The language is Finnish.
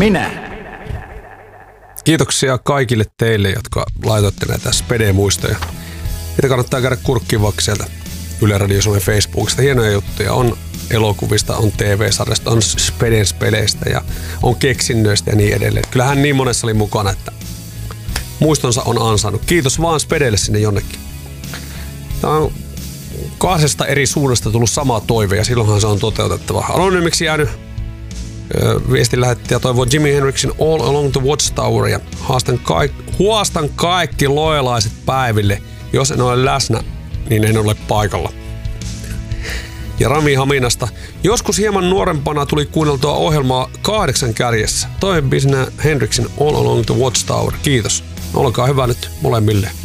minä. Kiitoksia kaikille teille, jotka laitoitte näitä spede-muistoja. Niitä kannattaa käydä kurkkiin vaikka sieltä Yle Radio Suomen Facebookista. Hienoja juttuja on elokuvista, on TV-sarjasta, on speleistä ja on keksinnöistä ja niin edelleen. Kyllähän niin monessa oli mukana, että muistonsa on ansainnut. Kiitos vaan spedeille sinne jonnekin. Tämä on 2 eri suunnasta tullut sama toive ja silloinhan se on toteutettava. Anonymiksi jäänyt viestin lähetti ja toivoo Jimi Hendrixin All Along the Watchtower ja huastan kaikki lojalaiset päiville. Jos en ole läsnä, niin en ole paikalla. Ja Rami Haminasta. Joskus hieman nuorempana tuli kuunneltua ohjelmaa 8 kärjessä. Toivebiisinä Hendrixin All Along the Watchtower. Kiitos. Olkaa hyvä nyt molemmille.